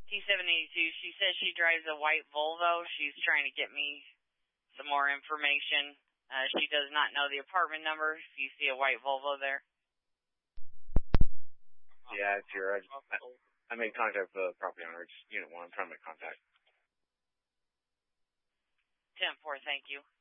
T782, she says she drives a white Volvo. She's trying to get me some more information. She does not know the apartment number. If you see a white Volvo there. Yeah, it's here. I made contact with the property owner. It's Unit 1. I'm trying to make contact. 10-4, thank you.